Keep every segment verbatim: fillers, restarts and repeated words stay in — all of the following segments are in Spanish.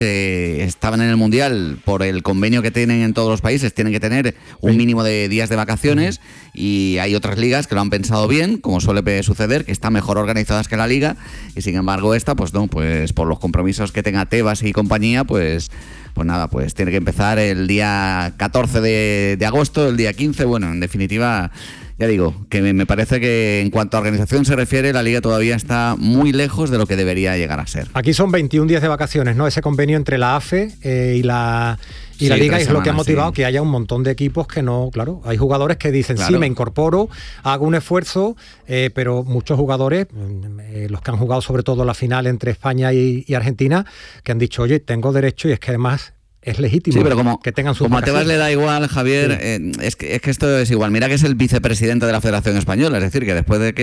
Eh, estaban en el Mundial por el convenio que tienen en todos los países, tienen que tener un mínimo de días de vacaciones, y hay otras ligas que lo han pensado bien, como suele suceder, que están mejor organizadas que la liga, y sin embargo esta, pues no, pues por los compromisos que tenga Tebas y compañía, pues pues nada, pues tiene que empezar el día catorce de, de agosto, el día quince, bueno, en definitiva, ya digo, que me parece que en cuanto a organización se refiere, la Liga todavía está muy lejos de lo que debería llegar a ser. Aquí son veintiún días de vacaciones, ¿no? Ese convenio entre la A F E eh, y la... Y sí, la Liga es semanas, lo que ha motivado sí. que haya un montón de equipos que no, claro, hay jugadores que dicen, claro, sí, me incorporo, hago un esfuerzo, eh, pero muchos jugadores, eh, los que han jugado sobre todo la final entre España y, y Argentina, que han dicho, oye, tengo derecho, y es que además es legítimo, sí, pero como, que tengan sus como a Tebas le da igual, Javier, sí. eh, es, que, es que esto es igual. Mira que es el vicepresidente de la Federación Española, es decir, que después de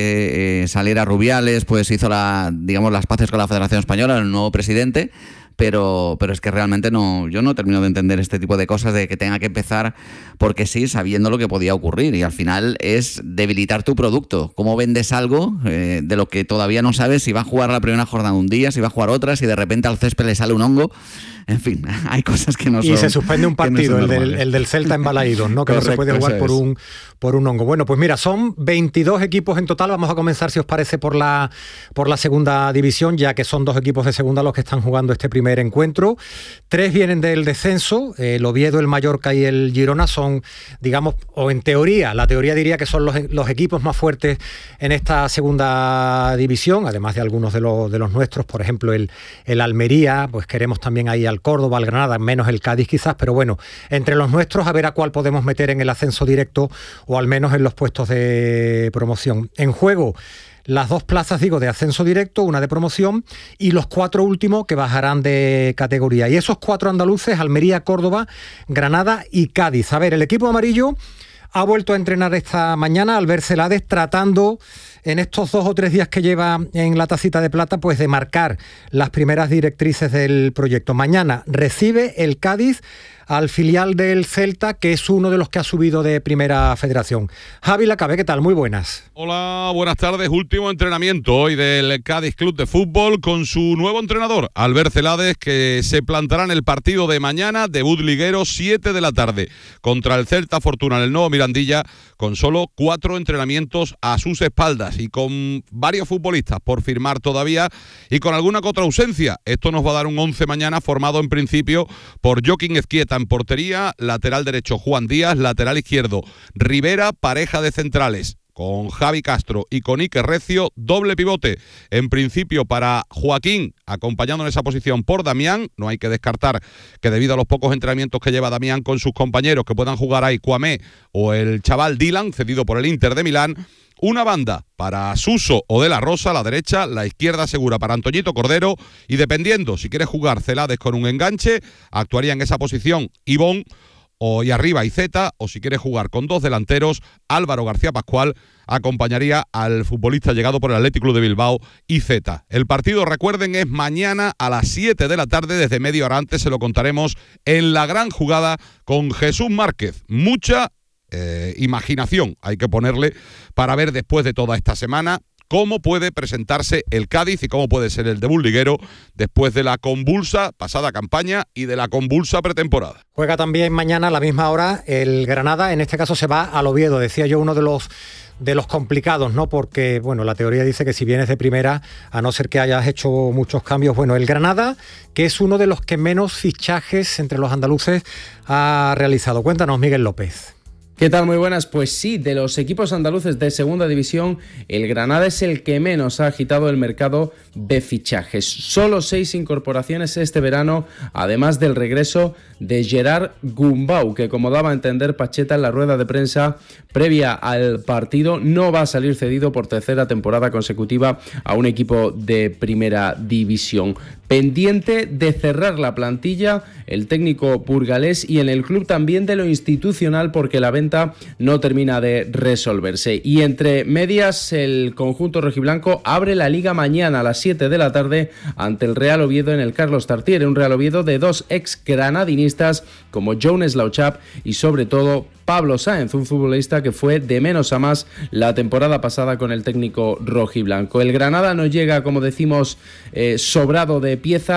que eh, saliera Rubiales, pues hizo la, digamos, las paces con la Federación Española, el nuevo presidente. Pero, pero es que realmente no, yo no termino de entender este tipo de cosas, de que tenga que empezar porque sí, sabiendo lo que podía ocurrir, y al final es debilitar tu producto. ¿Cómo vendes algo eh, de lo que todavía no sabes si va a jugar la primera jornada un día, si va a jugar otra, si de repente al césped le sale un hongo? En fin, hay cosas que no son... Y se suspende un partido, no el, del, el del Celta en Balaídos, ¿no? Que correcto, no se puede jugar por un, por un hongo. Bueno, pues mira, son veintidós equipos en total. Vamos a comenzar, si os parece, por la, por la segunda división, ya que son dos equipos de segunda los que están jugando este primer encuentro. Tres vienen del descenso, el Oviedo, el Mallorca y el Girona son, digamos, o en teoría, la teoría diría que son los, los equipos más fuertes en esta segunda división, además de algunos de los, de los nuestros, por ejemplo, el, el Almería, pues queremos también ahí al Córdoba, al Granada, menos el Cádiz quizás, pero bueno, entre los nuestros a ver a cuál podemos meter en el ascenso directo o al menos en los puestos de promoción. En juego las dos plazas, digo, de ascenso directo, una de promoción, y los cuatro últimos que bajarán de categoría. Y esos cuatro andaluces, Almería, Córdoba, Granada y Cádiz. A ver, el equipo amarillo ha vuelto a entrenar esta mañana, Albert Celades, tratando en estos dos o tres días que lleva en la tacita de plata, pues de marcar las primeras directrices del proyecto. Mañana recibe el Cádiz al filial del Celta, que es uno de los que ha subido de Primera Federación. Javi Lacabe, ¿qué tal? Muy buenas. Hola, buenas tardes. Último entrenamiento hoy del Cádiz Club de Fútbol con su nuevo entrenador, Albert Celades, que se plantará en el partido de mañana, debut liguero, siete de la tarde, contra el Celta Fortuna en el Nuevo Mirandilla, con solo cuatro entrenamientos a sus espaldas y con varios futbolistas por firmar todavía y con alguna que otra ausencia. Esto nos va a dar un once mañana formado en principio por Joaquín Ezquieta en portería, lateral derecho Juan Díaz, lateral izquierdo Rivera, pareja de centrales con Javi Castro y con Iker Recio, doble pivote en principio para Joaquín, acompañando en esa posición por Damián. No hay que descartar que debido a los pocos entrenamientos que lleva Damián con sus compañeros, que puedan jugar ahí Kwame o el chaval Dylan, cedido por el Inter de Milán. Una banda para Suso o De La Rosa, la derecha, la izquierda segura para Antoñito Cordero, y dependiendo si quiere jugar Celades con un enganche, actuaría en esa posición Ivón, o y arriba Iceta, o si quiere jugar con dos delanteros, Álvaro García Pascual acompañaría al futbolista llegado por el Athletic Club de Bilbao, Iceta. El partido, recuerden, es mañana a las siete de la tarde, desde media hora antes se lo contaremos en La Gran Jugada con Jesús Márquez. Mucha Eh, imaginación hay que ponerle para ver después de toda esta semana cómo puede presentarse el Cádiz y cómo puede ser el debut liguero después de la convulsa pasada campaña y de la convulsa pretemporada. Juega también mañana a la misma hora el Granada, en este caso se va al Oviedo, decía yo, uno de los de los complicados, ¿no? Porque, bueno, la teoría dice que si vienes de primera, a no ser que hayas hecho muchos cambios, bueno, el Granada, que es uno de los que menos fichajes entre los andaluces ha realizado. Cuéntanos, Miguel López. ¿Qué tal? Muy buenas. Pues sí, de los equipos andaluces de segunda división, el Granada es el que menos ha agitado el mercado de fichajes. Solo seis incorporaciones este verano, además del regreso de Gerard Gumbau, que, como daba a entender Pacheta en la rueda de prensa previa al partido, no va a salir cedido por tercera temporada consecutiva a un equipo de primera división. Pendiente de cerrar la plantilla el técnico burgalés, y en el club también de lo institucional, porque la venta no termina de resolverse. Y entre medias, el conjunto rojiblanco abre la liga mañana a las siete de la tarde ante el Real Oviedo en el Carlos Tartiere, un Real Oviedo de dos ex granadinistas como Jones Lauchap y sobre todo Pablo Sáenz, un futbolista que fue de menos a más la temporada pasada con el técnico rojiblanco. El Granada no llega, como decimos, eh, sobrado de piezas,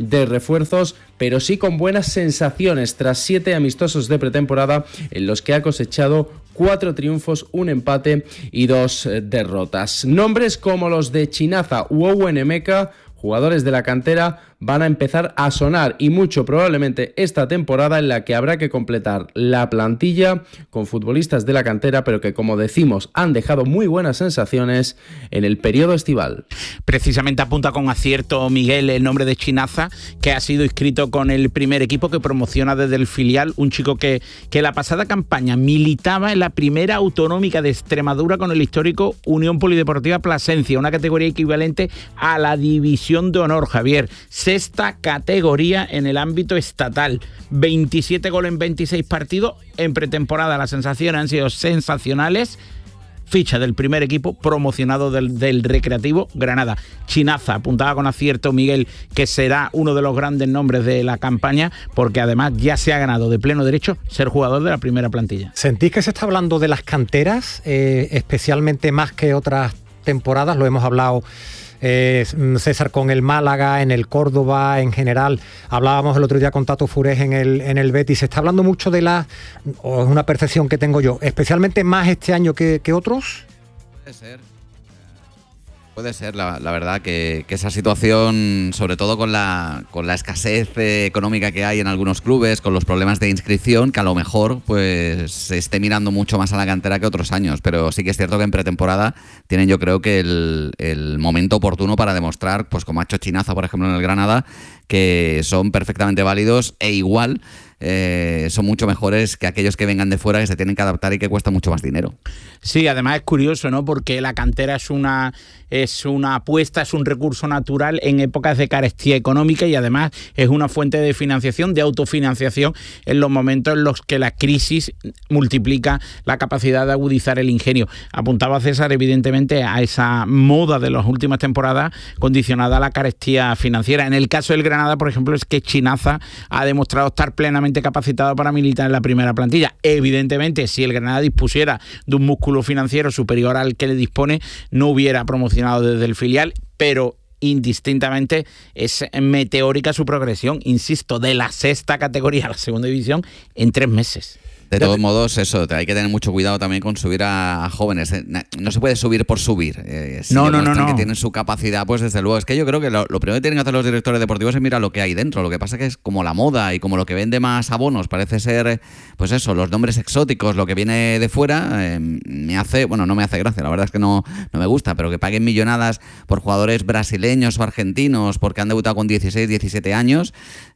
de refuerzos, pero sí con buenas sensaciones tras siete amistosos de pretemporada en los que ha cosechado cuatro triunfos, un empate y dos derrotas. Nombres como los de Chinaza u Owen Emeka, jugadores de la cantera, van a empezar a sonar y mucho probablemente esta temporada, en la que habrá que completar la plantilla con futbolistas de la cantera, pero que, como decimos, han dejado muy buenas sensaciones en el periodo estival. Precisamente apunta con acierto Miguel el nombre de Chinaza, que ha sido inscrito con el primer equipo que promociona desde el filial, un chico que, que la pasada campaña militaba en la primera autonómica de Extremadura con el histórico Unión Polideportiva Plasencia, una categoría equivalente a la división de honor, Javier. Sexta categoría en el ámbito estatal. veintisiete goles en veintiséis partidos en pretemporada. Las sensaciones han sido sensacionales. Ficha del primer equipo promocionado del, del Recreativo Granada. Chinaza, apuntaba con acierto Miguel, que será uno de los grandes nombres de la campaña, porque además ya se ha ganado de pleno derecho ser jugador de la primera plantilla. ¿Sentís que se está hablando de las canteras, eh, especialmente más que otras temporadas? Lo hemos hablado Eh, César con el Málaga, en el Córdoba, en general. Hablábamos el otro día con Tato Furés en el, en el Betis. Se está hablando mucho de la, o es una percepción que tengo yo, especialmente más este año que, que otros. Puede ser. Puede ser, la, la verdad, que, que esa situación, sobre todo con la, con la escasez eh, económica que hay en algunos clubes, con los problemas de inscripción, que a lo mejor pues se esté mirando mucho más a la cantera que otros años, pero sí que es cierto que en pretemporada tienen, yo creo, que el, el momento oportuno para demostrar, pues como ha hecho Chinaza, por ejemplo, en el Granada, que son perfectamente válidos e igual eh, son mucho mejores que aquellos que vengan de fuera, que se tienen que adaptar y que cuesta mucho más dinero. Sí, además es curioso, ¿no? Porque la cantera es una, es una apuesta, es un recurso natural en épocas de carestía económica, y además es una fuente de financiación, de autofinanciación, en los momentos en los que la crisis multiplica la capacidad de agudizar el ingenio. Apuntaba César, evidentemente, a esa moda de las últimas temporadas condicionada a la carestía financiera. En el caso del Granada, por ejemplo, es que Chinaza ha demostrado estar plenamente capacitado para militar en la primera plantilla. Evidentemente, si el Granada dispusiera de un músculo financiero superior al que le dispone, no hubiera promocionado desde el filial, pero indistintamente es meteórica su progresión, insisto, de la sexta categoría a la segunda división en tres meses. De todos modos, eso, hay que tener mucho cuidado también con subir a, a jóvenes. No se puede subir por subir. Eh, si no, no, no, no. que tienen su capacidad, pues desde luego. Es que yo creo que lo, lo primero que tienen que hacer los directores deportivos es mirar lo que hay dentro. Lo que pasa es que es como la moda y como lo que vende más abonos parece ser, pues eso, los nombres exóticos, lo que viene de fuera, eh, me hace, bueno, no me hace gracia, la verdad es que no, no me gusta, pero que paguen millonadas por jugadores brasileños o argentinos porque han debutado con dieciséis, diecisiete años,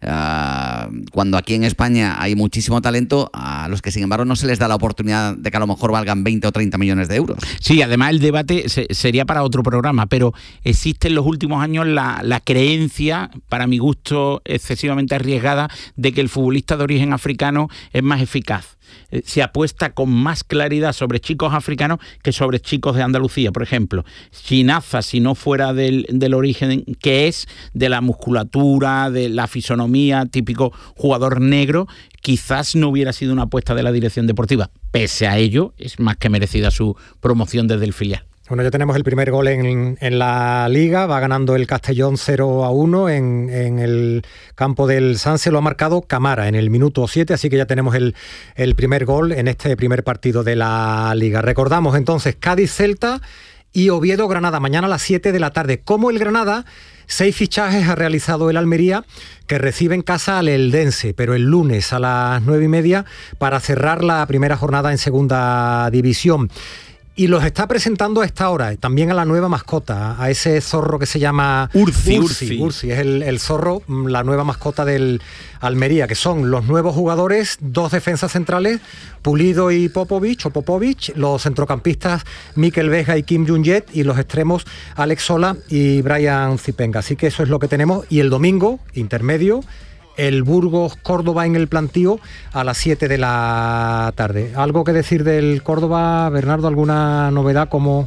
uh, cuando aquí en España hay muchísimo talento, a los que sin embargo no se les da la oportunidad de que a lo mejor valgan veinte o treinta millones de euros. Sí, además el debate se, sería para otro programa, pero existe en los últimos años la, la creencia, para mi gusto excesivamente arriesgada, de que el futbolista de origen africano es más eficaz. Se apuesta con más claridad sobre chicos africanos que sobre chicos de Andalucía, por ejemplo. Chinaza, si no fuera del, del origen que es, de la musculatura, de la fisonomía, típico jugador negro, quizás no hubiera sido una apuesta de la dirección deportiva. Pese a ello, es más que merecida su promoción desde el filial. Bueno, ya tenemos el primer gol en, en la Liga, va ganando el Castellón cero a uno en, en el campo del Sanse, lo ha marcado Camara en el minuto siete, así que ya tenemos el, el primer gol en este primer partido de la Liga. Recordamos entonces Cádiz-Celta y Oviedo-Granada, mañana a las siete de la tarde. Como el Granada, seis fichajes ha realizado el Almería, que recibe en casa al Eldense, pero el lunes a las nueve y media para cerrar la primera jornada en segunda división. Y los está presentando a esta hora, también a la nueva mascota, a ese zorro que se llama Urci. Urci, Urci. Urci es el, el zorro, la nueva mascota del Almería, que son los nuevos jugadores, dos defensas centrales, Pulido y Popovic, o Popovic, los centrocampistas Mikel Vega y Kim Jung-jet, y los extremos Alex Sola y Brian Zipenga. Así que eso es lo que tenemos. Y el domingo, intermedio, el Burgos Córdoba en el Plantío a las siete de la tarde. ¿Algo que decir del Córdoba, Bernardo? ¿Alguna novedad? Como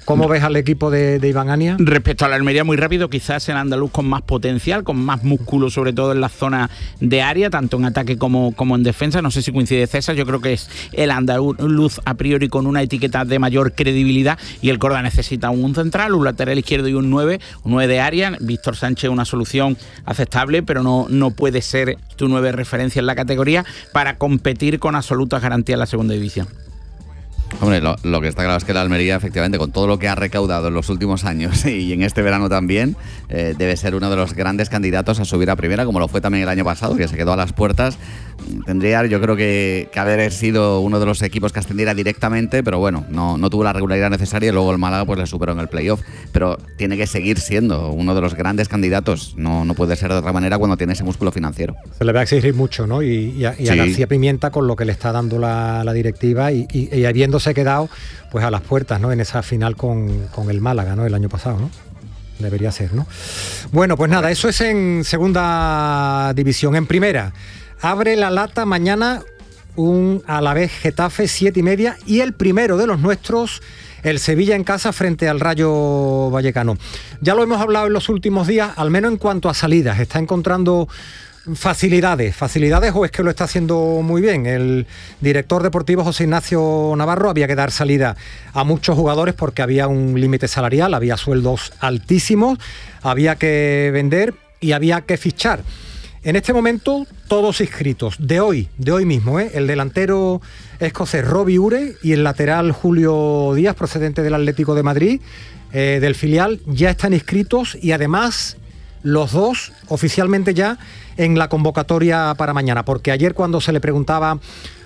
¿Cómo ves al equipo de, de Iván Ania? Respecto a la Almería, muy rápido, quizás el andaluz con más potencial, con más músculo, sobre todo en la zona de área, tanto en ataque como, como en defensa. No sé si coincide César, yo creo que es el andaluz a priori con una etiqueta de mayor credibilidad, y el Córdoba necesita un central, un lateral izquierdo y un nueve, un nueve de área. Víctor Sánchez, una solución aceptable, pero no, no puede ser tu nueve referencia en la categoría para competir con absolutas garantías en la segunda división. Hombre, lo, lo que está claro es que la Almería, efectivamente, con todo lo que ha recaudado en los últimos años y en este verano también, eh, debe ser uno de los grandes candidatos a subir a primera, como lo fue también el año pasado, que se quedó a las puertas. Tendría, yo creo que, que haber sido uno de los equipos que ascendiera directamente, pero bueno, no, no tuvo la regularidad necesaria y luego el Málaga pues le superó en el playoff. Pero tiene que seguir siendo uno de los grandes candidatos, no, no puede ser de otra manera cuando tiene ese músculo financiero. Se le va a exigir mucho, ¿no? Y, y, a, y a sí. García Pimienta con lo que le está dando la, la directiva y, y, y habiéndose quedado pues a las puertas, ¿no? En esa final con, con el Málaga, ¿no? El año pasado, ¿no? Debería ser, ¿no? Bueno, pues nada, eso es en segunda división. En primera, abre la lata mañana un Alavés Getafe siete y media y el primero de los nuestros, el Sevilla en casa frente al Rayo Vallecano. Ya lo hemos hablado en los últimos días, al menos en cuanto a salidas, está encontrando facilidades, facilidades o es que lo está haciendo muy bien. El director deportivo José Ignacio Navarro había que dar salida a muchos jugadores porque había un límite salarial, había sueldos altísimos, había que vender y había que fichar. En este momento, todos inscritos, de hoy, de hoy mismo, ¿eh? El delantero escocés Robbie Ure y el lateral Julio Díaz, procedente del Atlético de Madrid, eh, del filial, ya están inscritos y además los dos oficialmente ya en la convocatoria para mañana, porque ayer cuando se le preguntaba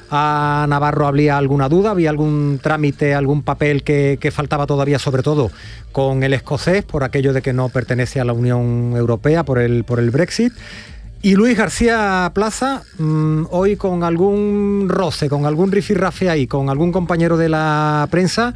a Navarro había alguna duda, había algún trámite, algún papel que, que faltaba todavía, sobre todo con el escocés, por aquello de que no pertenece a la Unión Europea, por el, por el Brexit. Y Luis García Plaza, mmm, hoy con algún roce, con algún rifirrafe ahí, con algún compañero de la prensa,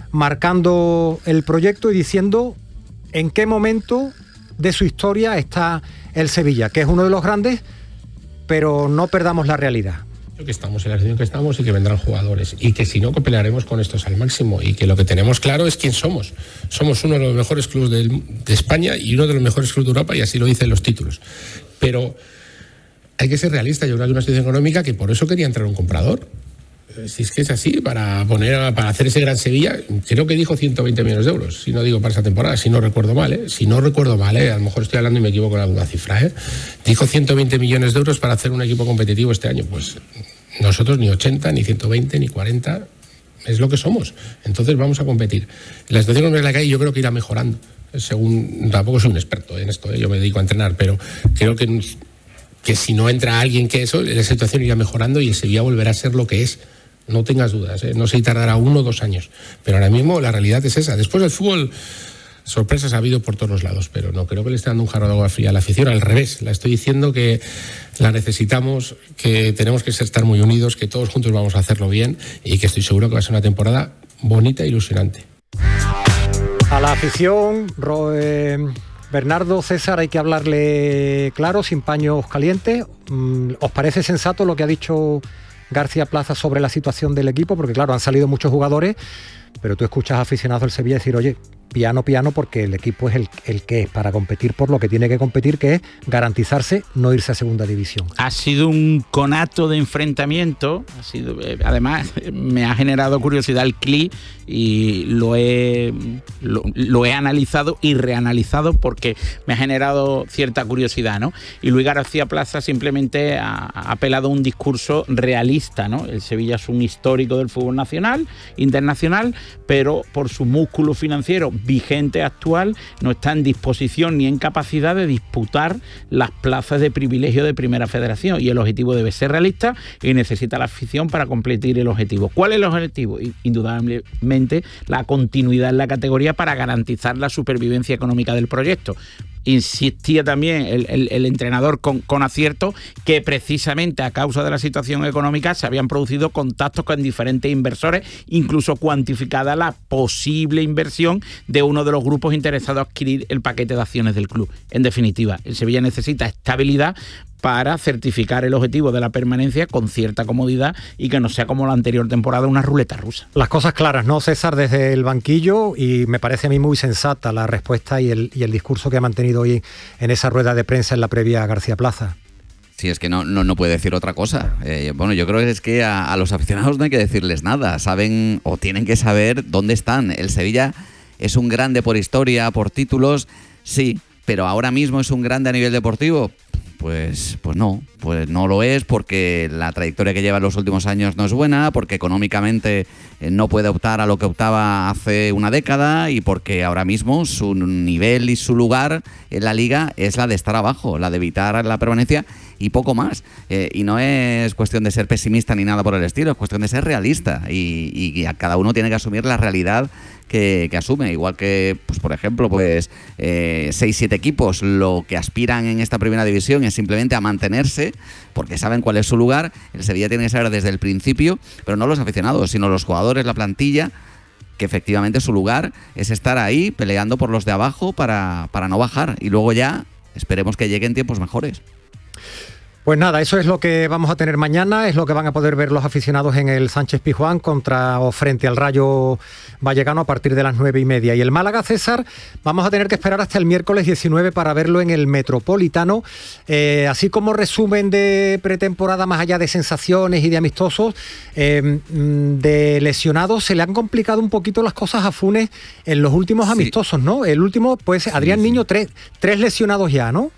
marcando el proyecto y diciendo en qué momento de su historia está el Sevilla, que es uno de los grandes, pero no perdamos la realidad. Que estamos en la situación que estamos y que vendrán jugadores y que si no pelearemos con estos al máximo y que lo que tenemos claro es quién somos. Somos uno de los mejores clubes de, de España y uno de los mejores clubes de Europa y así lo dicen los títulos. Pero hay que ser realista. Yo creo que hay una situación económica que por eso quería entrar un comprador. Si es que es así, para poner para hacer ese gran Sevilla, creo que dijo ciento veinte millones de euros, si no digo para esa temporada, si no recuerdo mal, ¿eh? si no recuerdo mal, ¿eh? a lo mejor estoy hablando y me equivoco en alguna cifra, ¿eh? dijo ciento veinte millones de euros para hacer un equipo competitivo este año. Pues nosotros ni ochenta, ni ciento veinte, ni cuarenta, es lo que somos, entonces vamos a competir. La situación en la que hay yo creo que irá mejorando, según, tampoco soy un experto en esto, ¿eh? yo me dedico a entrenar, pero creo que, que si no entra alguien que eso, la situación irá mejorando y el Sevilla volverá a ser lo que es. No tengas dudas, ¿eh? no sé si tardará uno o dos años, pero ahora mismo la realidad es esa. Después del fútbol, sorpresas ha habido por todos los lados, pero no creo que le esté dando un jarro de agua fría a la afición, al revés, la estoy diciendo que la necesitamos, que tenemos que estar muy unidos, que todos juntos vamos a hacerlo bien y que estoy seguro que va a ser una temporada bonita e ilusionante. A la afición, eh, Bernardo, César, hay que hablarle claro, sin paños calientes. ¿Os parece sensato lo que ha dicho García Plaza sobre la situación del equipo? Porque claro, han salido muchos jugadores, pero tú escuchas a aficionados del Sevilla decir, oye, piano, piano, porque el equipo es el, el que es para competir por lo que tiene que competir, que es garantizarse no irse a segunda división. Ha sido un conato de enfrentamiento, ha sido, eh, además me ha generado curiosidad el clip y lo he, lo, lo he analizado y reanalizado porque me ha generado cierta curiosidad, ¿no? Y Luis García Plaza simplemente ha, ha apelado a un discurso realista, ¿no? El Sevilla es un histórico del fútbol nacional, internacional, pero por su músculo financiero vigente actual no está en disposición ni en capacidad de disputar las plazas de privilegio de Primera Federación y el objetivo debe ser realista y necesita la afición para completar el objetivo. ¿Cuál es el objetivo? Indudablemente la continuidad en la categoría para garantizar la supervivencia económica del proyecto. Insistía también el, el, el entrenador con, con acierto que precisamente a causa de la situación económica se habían producido contactos con diferentes inversores, incluso cuantificada la posible inversión de uno de los grupos interesados a adquirir el paquete de acciones del club. En definitiva, el Sevilla necesita estabilidad para certificar el objetivo de la permanencia con cierta comodidad y que no sea como la anterior temporada una ruleta rusa. Las cosas claras, ¿no, César? Desde el banquillo, y me parece a mí muy sensata la respuesta y el, y el discurso que ha mantenido hoy en esa rueda de prensa en la previa a García Plaza. Sí, es que no, no, no puede decir otra cosa. Eh, bueno, yo creo que es que a, a los aficionados no hay que decirles nada. Saben o tienen que saber dónde están. El Sevilla es un grande por historia, por títulos, sí, pero ahora mismo es un grande a nivel deportivo. Pues, pues no, pues no lo es, porque la trayectoria que lleva en los últimos años no es buena, porque económicamente no puede optar a lo que optaba hace una década y porque ahora mismo su nivel y su lugar en la liga es la de estar abajo, la de evitar la permanencia y poco más. Eh, y no es cuestión de ser pesimista ni nada por el estilo, es cuestión de ser realista y, y a cada uno tiene que asumir la realidad que, que asume, igual que, pues por ejemplo, pues eh, seis, siete equipos lo que aspiran en esta primera división es simplemente a mantenerse porque saben cuál es su lugar. El Sevilla tiene que saber desde el principio, pero no los aficionados, sino los jugadores, la plantilla, que efectivamente su lugar es estar ahí peleando por los de abajo para, para no bajar y luego ya esperemos que lleguen tiempos mejores. Pues nada, eso es lo que vamos a tener mañana, es lo que van a poder ver los aficionados en el Sánchez Pizjuán contra o frente al Rayo Vallecano a partir de las nueve y media. Y el Málaga, César, vamos a tener que esperar hasta el miércoles diecinueve para verlo en el Metropolitano. Eh, así como resumen de pretemporada, más allá de sensaciones y de amistosos, eh, de lesionados, se le han complicado un poquito las cosas a Funes en los últimos sí. amistosos, ¿no? El último, pues Adrián sí, sí. Niño, tres, tres lesionados ya, ¿no?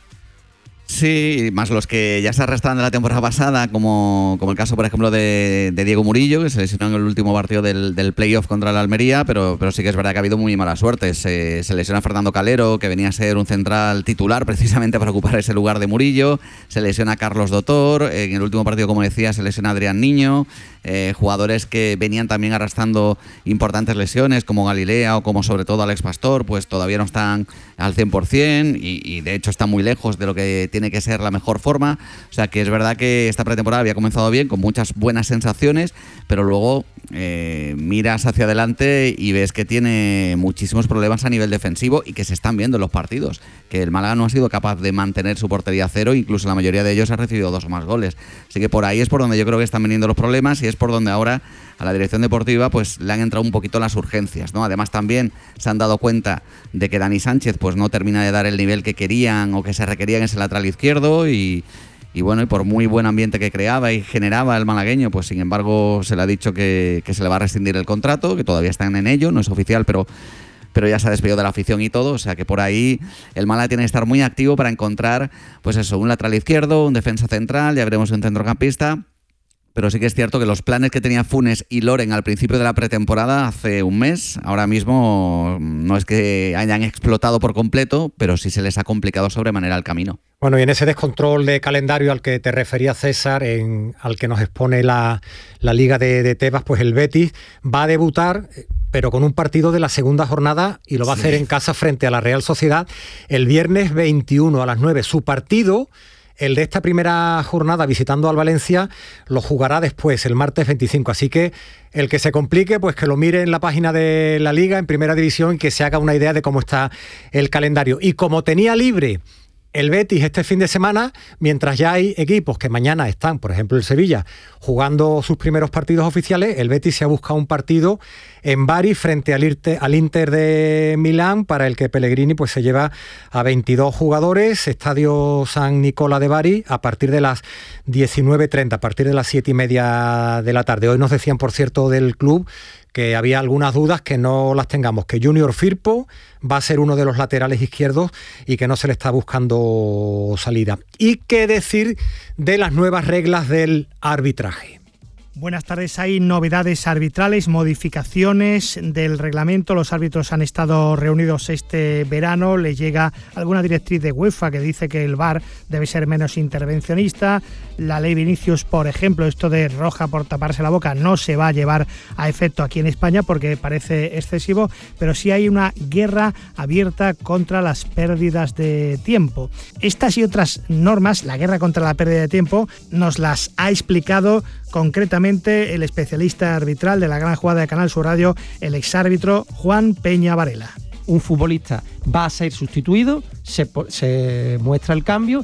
Sí, más los que ya se arrastraron de la temporada pasada, como, como el caso, por ejemplo, de, de Diego Murillo, que se lesionó en el último partido del, del playoff contra el Almería, pero, pero sí que es verdad que ha habido muy mala suerte. Se, se lesiona Fernando Calero, que venía a ser un central titular precisamente para ocupar ese lugar de Murillo. Se lesiona Carlos Dotor, en el último partido, como decía, se lesiona Adrián Niño. Eh, jugadores que venían también arrastrando importantes lesiones, como Galilea o como sobre todo Alex Pastor, pues todavía no están al cien por ciento y, y de hecho están muy lejos de lo que tiene que ser la mejor forma. O sea que es verdad que esta pretemporada había comenzado bien, con muchas buenas sensaciones, pero luego eh, miras hacia adelante y ves que tiene muchísimos problemas a nivel defensivo y que se están viendo en los partidos, que el Málaga no ha sido capaz de mantener su portería a cero, incluso la mayoría de ellos ha recibido dos o más goles. Así que por ahí es por donde yo creo que están viniendo los problemas y es por donde ahora a la dirección deportiva pues le han entrado un poquito las urgencias, ¿no? Además también se han dado cuenta de que Dani Sánchez pues no termina de dar el nivel que querían o que se requería en ese lateral izquierdo y, y bueno, y por muy buen ambiente que creaba y generaba el malagueño, pues sin embargo se le ha dicho que, que se le va a rescindir el contrato, que todavía están en ello, no es oficial, pero pero ya se ha despedido de la afición y todo, o sea que por ahí el Málaga tiene que estar muy activo para encontrar pues eso, un lateral izquierdo, un defensa central, ya veremos un centrocampista. Pero sí que es cierto que los planes que tenía Funes y Loren al principio de la pretemporada, hace un mes, ahora mismo no es que hayan explotado por completo, pero sí se les ha complicado sobremanera el camino. Bueno, y en ese descontrol de calendario al que te refería César, en, al que nos expone la, la Liga de, de Tebas, pues el Betis va a debutar, pero con un partido de la segunda jornada y lo va sí. a hacer en casa frente a la Real Sociedad el viernes veintiuno a las nueve. Su partido, el de esta primera jornada visitando al Valencia, lo jugará después, el martes veinticinco. Así que el que se complique, pues que lo mire en la página de la Liga, en Primera División, y que se haga una idea de cómo está el calendario. Y como tenía libre el Betis este fin de semana, mientras ya hay equipos que mañana están, por ejemplo el Sevilla, jugando sus primeros partidos oficiales, el Betis se ha buscado un partido en Bari frente al Inter, al Inter de Milán, para el que Pellegrini pues se lleva a veintidós jugadores, Estadio San Nicola de Bari, a partir de las diecinueve treinta, a partir de las siete y media de la tarde. Hoy nos decían, por cierto, del club que había algunas dudas, que no las tengamos, que Junior Firpo va a ser uno de los laterales izquierdos y que no se le está buscando salida. ¿Y qué decir de las nuevas reglas del arbitraje? Buenas tardes. Hay novedades arbitrales, modificaciones del reglamento. Los árbitros han estado reunidos este verano. Les llega alguna directriz de UEFA que dice que el V A R debe ser menos intervencionista. La ley Vinicius, por ejemplo, esto de roja por taparse la boca, no se va a llevar a efecto aquí en España porque parece excesivo, pero sí hay una guerra abierta contra las pérdidas de tiempo. Estas y otras normas, la guerra contra la pérdida de tiempo, nos las ha explicado concretamente el especialista arbitral de la gran jugada de Canal Sur Radio, el exárbitro Juan Peña Varela. Un futbolista va a ser sustituido, se, se muestra el cambio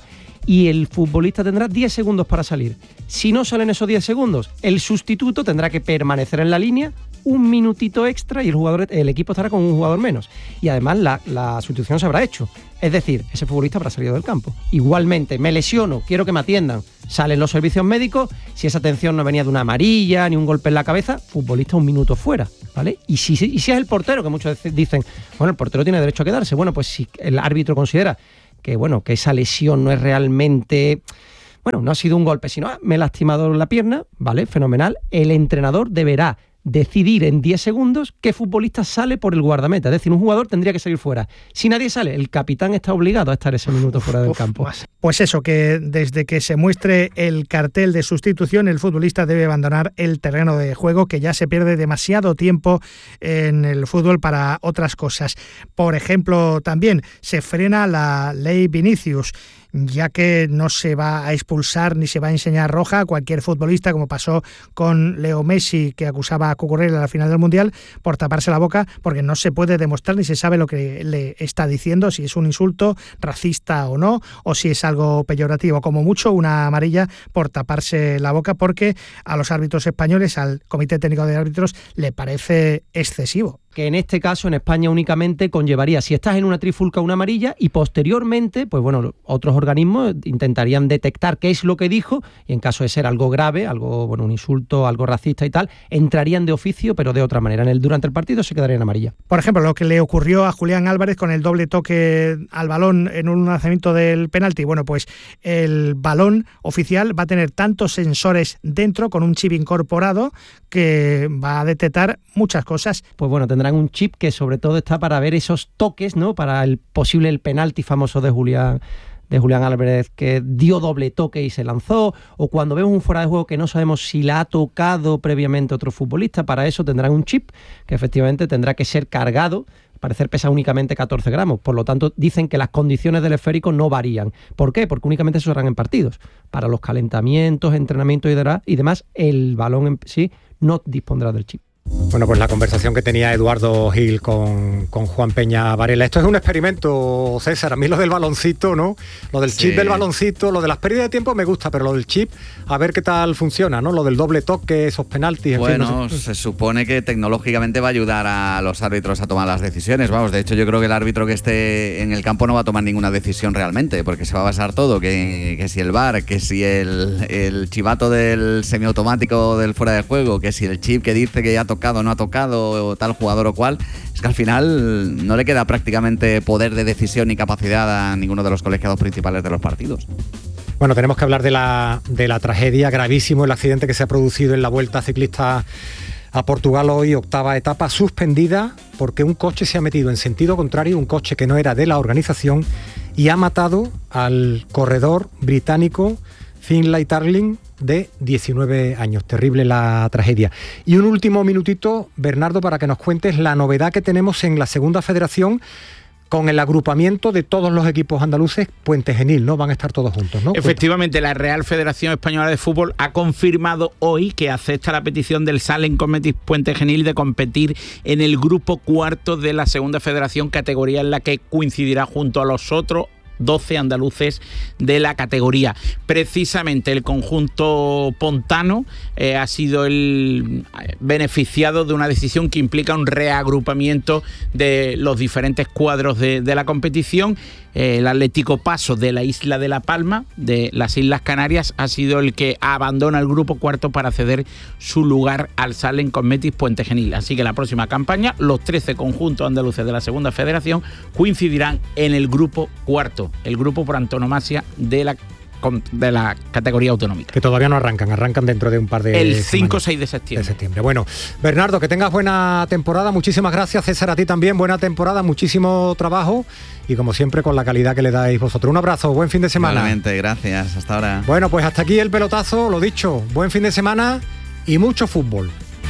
y el futbolista tendrá diez segundos para salir. Si no salen esos diez segundos, el sustituto tendrá que permanecer en la línea un minutito extra y el jugador, el equipo estará con un jugador menos. Y además la, la sustitución se habrá hecho. Es decir, ese futbolista habrá salido del campo. Igualmente, me lesiono, quiero que me atiendan. Salen los servicios médicos, si esa atención no venía de una amarilla ni un golpe en la cabeza, futbolista un minuto fuera, ¿vale? Y si, y si es el portero, que muchos dicen, bueno, el portero tiene derecho a quedarse. Bueno, pues si el árbitro considera que, bueno, que esa lesión no es realmente... Bueno, no ha sido un golpe, sino ah, me he lastimado la pierna, ¿vale? Fenomenal. El entrenador deberá decidir en diez segundos qué futbolista sale por el guardameta. Es decir, un jugador tendría que salir fuera. Si nadie sale, el capitán está obligado a estar ese minuto fuera del campo. Pues eso, que desde que se muestre el cartel de sustitución, el futbolista debe abandonar el terreno de juego, que ya se pierde demasiado tiempo en el fútbol para otras cosas. Por ejemplo, también se frena la ley Vinicius, ya que no se va a expulsar ni se va a enseñar roja a cualquier futbolista, como pasó con Leo Messi, que acusaba a Cucurella a la final del Mundial por taparse la boca, porque no se puede demostrar ni se sabe lo que le está diciendo, si es un insulto racista o no, o si es algo peyorativo. Como mucho una amarilla por taparse la boca, porque a los árbitros españoles, al Comité Técnico de Árbitros, le parece excesivo. Que en este caso en España únicamente conllevaría, si estás en una trifulca, una amarilla, y posteriormente, pues bueno, otros organismos intentarían detectar qué es lo que dijo, y en caso de ser algo grave, algo, bueno, un insulto, algo racista y tal, entrarían de oficio, pero de otra manera. En el, durante el partido se quedaría en amarilla. Por ejemplo, lo que le ocurrió a Julián Álvarez con el doble toque al balón en un lanzamiento del penalti. Bueno, pues el balón oficial va a tener tantos sensores dentro, con un chip incorporado, que va a detectar muchas cosas. Pues bueno, tendrán un chip que sobre todo está para ver esos toques, ¿no? Para el posible el penalti famoso de Julián de Julián Álvarez, que dio doble toque y se lanzó, o cuando vemos un fuera de juego que no sabemos si la ha tocado previamente otro futbolista. Para eso tendrán un chip que efectivamente tendrá que ser cargado. Al parecer pesa únicamente catorce gramos, por lo tanto dicen que las condiciones del esférico no varían. ¿Por qué? Porque únicamente se usarán en partidos. Para los calentamientos, entrenamientos y demás, el balón en sí no dispondrá del chip. Bueno, pues la conversación que tenía Eduardo Gil con, con Juan Peña Varela. Esto es un experimento, César. A mí lo del baloncito, ¿no? Lo del chip sí. del baloncito, lo de las pérdidas de tiempo me gusta, pero lo del chip, a ver qué tal funciona, ¿no? Lo del doble toque, esos penaltis, bueno, en fin. No sé. Se supone que tecnológicamente va a ayudar a los árbitros a tomar las decisiones. Vamos, de hecho yo creo que el árbitro que esté en el campo no va a tomar ninguna decisión realmente, porque se va a basar todo, que, que si el V A R, que si el, el chivato del semiautomático del fuera de juego, que si el chip que dice que ya tocado no ha tocado o tal jugador o cual, es que al final no le queda prácticamente poder de decisión ni capacidad a ninguno de los colegiados principales de los partidos. Bueno, tenemos que hablar de la, de la tragedia, gravísimo el accidente que se ha producido en la Vuelta Ciclista a Portugal hoy, octava etapa suspendida porque un coche se ha metido en sentido contrario, un coche que no era de la organización, y ha matado al corredor británico Finlay Tarling, de diecinueve años. Terrible la tragedia. Y un último minutito, Bernardo, para que nos cuentes la novedad que tenemos en la Segunda Federación con el agrupamiento de todos los equipos andaluces Puente Genil, ¿no? Van a estar todos juntos, ¿no? Efectivamente, la Real Federación Española de Fútbol ha confirmado hoy que acepta la petición del Salen Commetis Puente Genil de competir en el grupo cuarto de la Segunda Federación, categoría en la que coincidirá junto a los otros doce andaluces de la categoría. Precisamente el conjunto pontano eh, ha sido el beneficiado de una decisión que implica un reagrupamiento de los diferentes cuadros de, de la competición. El Atlético Paso de la isla de La Palma, de las Islas Canarias, ha sido el que abandona el grupo cuarto para ceder su lugar al Salen Commetis Puente Genil. Así que la próxima campaña, los trece conjuntos andaluces de la Segunda Federación coincidirán en el grupo cuarto, el grupo por antonomasia de la de la categoría autonómica. Que todavía no arrancan, arrancan dentro de un par de El cinco o seis de septiembre. de septiembre. Bueno, Bernardo, que tengas buena temporada, muchísimas gracias. César, a ti también, buena temporada, muchísimo trabajo y como siempre con la calidad que le dais vosotros. Un abrazo, buen fin de semana. Igualmente, gracias, hasta ahora. Bueno, pues hasta aquí el pelotazo, lo dicho, buen fin de semana y mucho fútbol.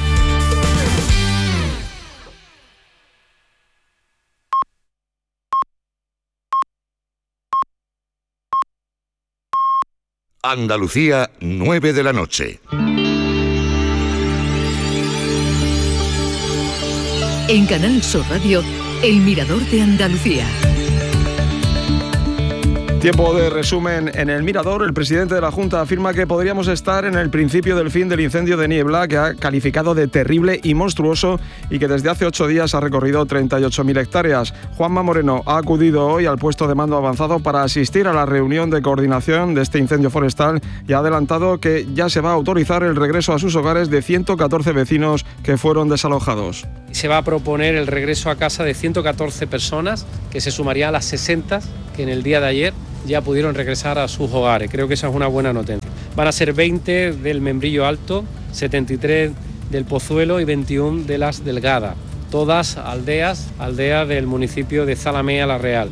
Andalucía, nueve de la noche. En Canal Sur Radio, El Mirador de Andalucía. Tiempo de resumen en el Mirador. El presidente de la Junta afirma que podríamos estar en el principio del fin del incendio de Niebla, que ha calificado de terrible y monstruoso y que desde hace ocho días ha recorrido treinta y ocho mil hectáreas. Juanma Moreno ha acudido hoy al puesto de mando avanzado para asistir a la reunión de coordinación de este incendio forestal y ha adelantado que ya se va a autorizar el regreso a sus hogares de ciento catorce vecinos que fueron desalojados. Se va a proponer el regreso a casa de ciento catorce personas, que se sumaría a las sesenta que en el día de ayer ya pudieron regresar a sus hogares. Creo que esa es una buena noticia. Van a ser veinte del Membrillo Alto, setenta y tres del Pozuelo y veintiuno de Las Delgadas, todas aldeas, aldeas del municipio de Zalamea la Real.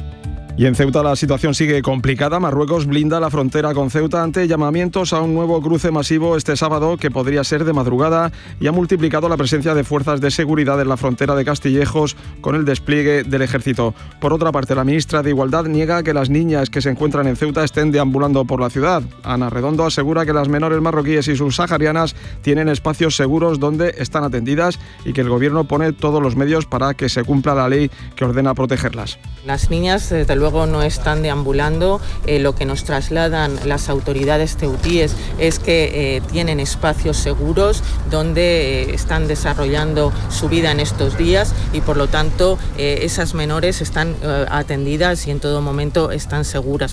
Y en Ceuta la situación sigue complicada. Marruecos blinda la frontera con Ceuta ante llamamientos a un nuevo cruce masivo este sábado que podría ser de madrugada y ha multiplicado la presencia de fuerzas de seguridad en la frontera de Castillejos con el despliegue del ejército. Por otra parte, la ministra de Igualdad niega que las niñas que se encuentran en Ceuta estén deambulando por la ciudad. Ana Redondo asegura que las menores marroquíes y subsaharianas tienen espacios seguros donde están atendidas y que el gobierno pone todos los medios para que se cumpla la ley que ordena protegerlas. Las niñas, desde luego, no están deambulando. Eh, lo que nos trasladan las autoridades ceutíes es que eh, tienen espacios seguros donde eh, están desarrollando su vida en estos días y por lo tanto eh, esas menores están eh, atendidas y en todo momento están seguras.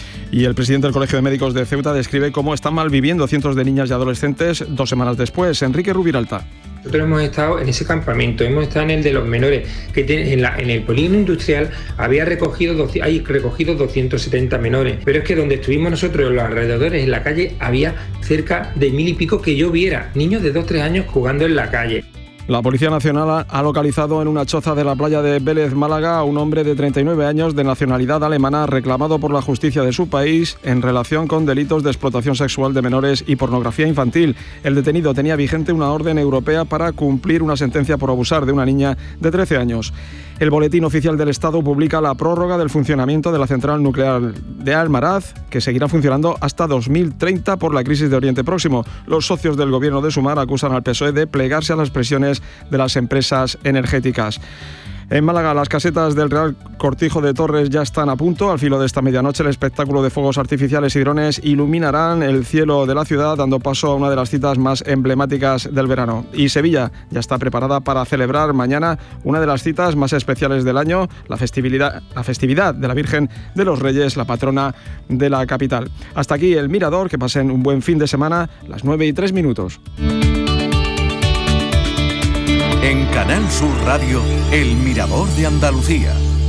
Y el presidente del Colegio de Médicos de Ceuta describe cómo están mal viviendo cientos de niñas y adolescentes dos semanas después. Enrique Rubiralta. Nosotros hemos estado en ese campamento, hemos estado en el de los menores, que tiene, en, la, en el polígono industrial había recogido, hay recogido doscientos setenta menores, pero es que donde estuvimos nosotros, en los alrededores, en la calle, había cerca de mil y pico que yo viera, niños de dos tres años jugando en la calle. La Policía Nacional ha localizado en una choza de la playa de Vélez, Málaga, a un hombre de treinta y nueve años de nacionalidad alemana reclamado por la justicia de su país en relación con delitos de explotación sexual de menores y pornografía infantil. El detenido tenía vigente una orden europea para cumplir una sentencia por abusar de una niña de trece años. El Boletín Oficial del Estado publica la prórroga del funcionamiento de la central nuclear de Almaraz, que seguirá funcionando hasta dos mil treinta por la crisis de Oriente Próximo. Los socios del gobierno de Sumar acusan al P S O E de plegarse a las presiones de las empresas energéticas. En Málaga, las casetas del Real Cortijo de Torres ya están a punto. Al filo de esta medianoche, el espectáculo de fuegos artificiales y drones iluminarán el cielo de la ciudad, dando paso a una de las citas más emblemáticas del verano. Y Sevilla ya está preparada para celebrar mañana una de las citas más especiales del año, la festividad, la festividad de la Virgen de los Reyes, la patrona de la capital. Hasta aquí el Mirador, que pasen un buen fin de semana, las nueve y tres minutos. En Canal Sur Radio, El Mirador de Andalucía.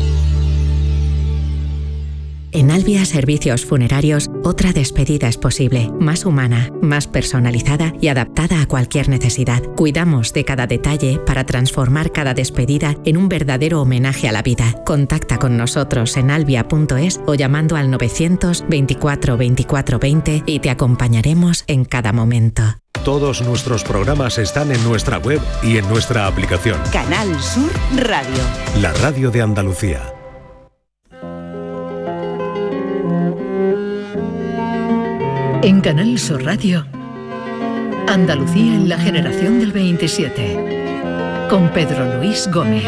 En Albia Servicios Funerarios, otra despedida es posible, más humana, más personalizada y adaptada a cualquier necesidad. Cuidamos de cada detalle para transformar cada despedida en un verdadero homenaje a la vida. Contacta con nosotros en albia punto es o llamando al novecientos veinticuatro veinticuatro veinte y te acompañaremos en cada momento. Todos nuestros programas están en nuestra web y en nuestra aplicación. Canal Sur Radio. La radio de Andalucía. En Canal Sur Radio, Andalucía en la generación del veintisiete, con Pedro Luis Gómez.